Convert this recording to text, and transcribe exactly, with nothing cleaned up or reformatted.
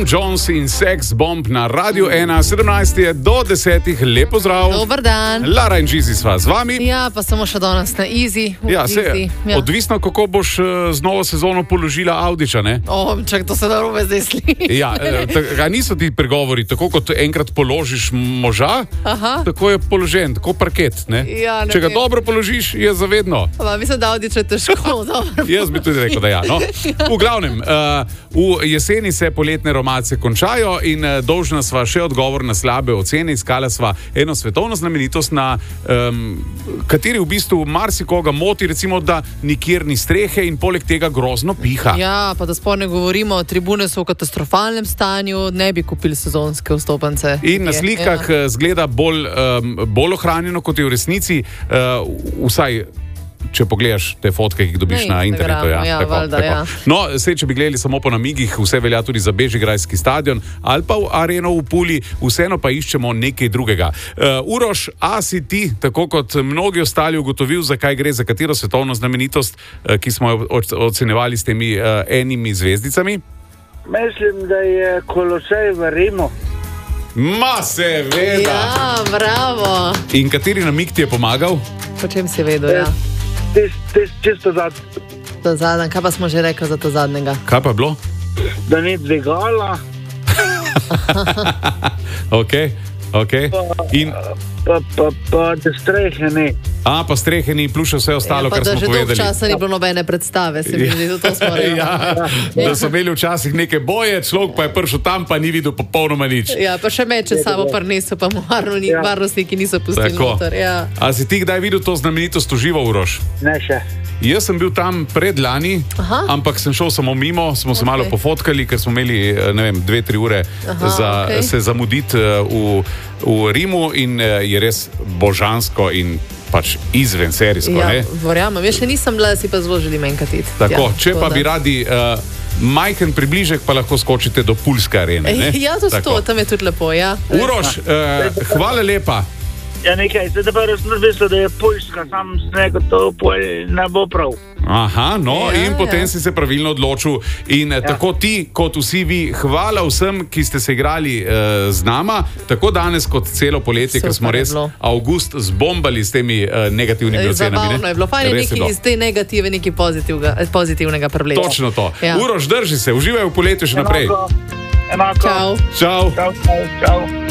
Tom Jones in Sex Bomb na Radio ena, sedemnajst je do desetih, lepo zdrav. Dober dan. Lara in Gizi sva z vami. Ja, pa samo še danes na Easy. Ja, se, easy. Ja. Odvisno, kako boš z novo sezono položila Audiča, ne? O, čak, to se narobe zdaj sliši. Ja, a niso ti pregovori, tako kot enkrat položiš moža, Aha. tako je položen, tako parket, ne? Ja, ne Če ga vem. dobro položiš, je zavedno. Pa, mislim, da Audič je težko. Jaz bi tudi rekel, da ja. No? V glavnem, uh, v jeseni se poletne romace končajo in uh, dolžna sva še odgovor na slabe ocene. Iskala sva eno svetovno znamenitost, na um, kateri v bistvu marsikoga moti, recimo, da nikjer ni strehe in poleg tega grozno piha. Ja, pa da sploh ne govorimo, tribune so v katastrofalnem stanju, ne bi kupili sezonske vstopnice. In na slikah ja. zgleda bolj, um, bolj ohranjeno, kot je v resnici, uh, vsaj če pogledaš te fotke, ki jih dobiš na, na internetu. Ja, ja, tako, valjda, tako. Ja. No, sej, če bi gledali samo po namigih, vse velja tudi za Bežigrajski stadion ali pa v Areno v Puli, vseeno pa iščemo nekaj drugega. Uh, Uroš, a si ti, tako kot mnogi ostali, ugotovil, zakaj gre, za katero svetovno znamenitost, uh, ki smo jo ocenjevali s temi uh, enimi zvezdicami? Mislim, da je Kolosej v Rimu. Ma, seveda! Ja, bravo! In kateri namig ti je pomagal? Po čem si vedel, ja? Tis, tis, čisto zad, To zadnje, kaj pa smo že rekli za to zadnjega? Kaj pa je bilo? da ni dvigala, Ok, ok. In, pa, pa, pa da strehe ni. a, pa strehe ni, plus še vse ostalo, Ja, pa kar da smo že dolgo povedali. časa ni bilo nobene predstave, se mi zdi, zato smo rekli. Ja, da so imeli včasih neke boje, človek pa je prišel tam, pa ni videl popolnoma nič. Ja, pa še meče samo prinesel, pa mu varnostniki, Ja. varnostniki niso pustili Tako. noter. Ja. A si ti kdaj videl to znamenitost v živo, Uroš? Ne še. Jaz sem bil tam predlani, Aha. ampak sem šel samo mimo, smo se Ok. malo pofotkali, ker smo imeli, ne vem, dve, tri ure Aha, za ok. se zamuditi eh, v, v Rimu in eh, je res božansko in pač izven serijsko. Ja, Ne? verjamem. Jaz še nisem bila, si pa zelo želim enkrat iti. Tako, ja, če pa da. bi radi uh, majhen približek, pa lahko skočite do Pulske arene. Ne? Ja, to Tako. sto, tam je tudi lepo, ja. Uroš, uh, hvala lepa. Ja, nekaj, zdaj pa resno mislil, da je Poljska, sam sem rekel, to pol ne bo prav. Aha, no, Ja, in potem ja. si se pravilno odločil. In ja. tako ti, kot vsi vi, hvala vsem, ki ste se igrali uh, z nama, tako danes kot celo poletje, ker smo Super je res bilo. avgust zbombali s temi uh, negativnimi ocenami. Zabavno je bilo, fajn je Res nekaj iz te negative, nekaj pozitivnega, pozitivnega prebleka. Točno to. Ja. Uroš, drži se, uživaj v poletju še naprej. Enako. Enako. Čau. Čau. Čau, čau, čau.